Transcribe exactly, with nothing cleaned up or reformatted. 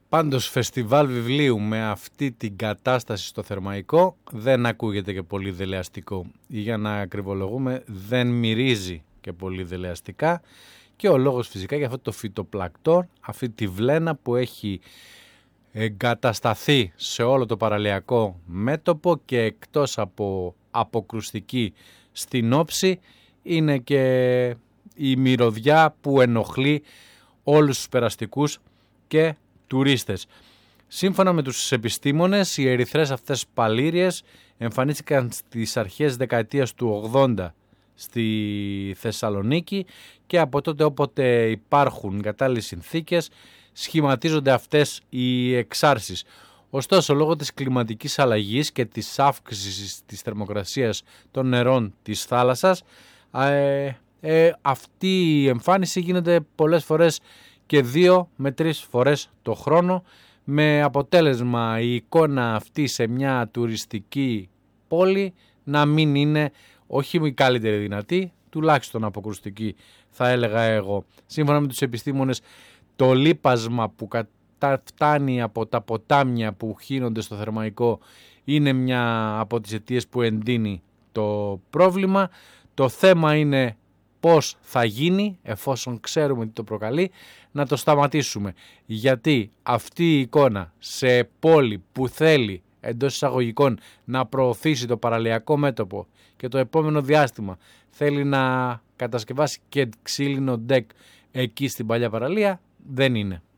Πάντως φεστιβάλ βιβλίου με αυτή την κατάσταση στο Θερμαϊκό δεν ακούγεται και πολύ δελεαστικό. Για να ακριβολογούμε, δεν μυρίζει και πολύ δελεαστικά, και ο λόγος φυσικά για αυτό το φυτοπλακτόν, αυτή τη βλένα που έχει εγκατασταθεί σε όλο το παραλιακό μέτωπο και εκτός από αποκρουστική στην όψη είναι και η μυρωδιά που ενοχλεί όλους τους περαστικούς και τουρίστες. Σύμφωνα με τους επιστήμονες, οι ερυθρές αυτές παλήριες εμφανίστηκαν στις αρχές δεκαετίας του ογδόντα στη Θεσσαλονίκη και από τότε όποτε υπάρχουν κατάλληλες συνθήκες σχηματίζονται αυτές οι εξάρσεις. Ωστόσο, λόγω της κλιματικής αλλαγής και της αύξησης της θερμοκρασίας των νερών της θάλασσας, ε, ε, αυτή η εμφάνιση γίνεται πολλές φορές και δύο με τρεις φορές το χρόνο, με αποτέλεσμα η εικόνα αυτή σε μια τουριστική πόλη να μην είναι όχι η καλύτερη δυνατή, τουλάχιστον αποκρουστική θα έλεγα εγώ. Σύμφωνα με τους επιστήμονες, το λίπασμα που φτάνει από τα ποτάμια που χύνονται στο Θερμαϊκό είναι μια από τις αιτίες που εντείνει το πρόβλημα. Το θέμα είναι πώς θα γίνει, εφόσον ξέρουμε τι το προκαλεί, να το σταματήσουμε. Γιατί αυτή η εικόνα σε πόλη που θέλει εντός εισαγωγικών να προωθήσει το παραλιακό μέτωπο και το επόμενο διάστημα θέλει να κατασκευάσει και ξύλινο ντεκ εκεί στην παλιά παραλία, δεν είναι.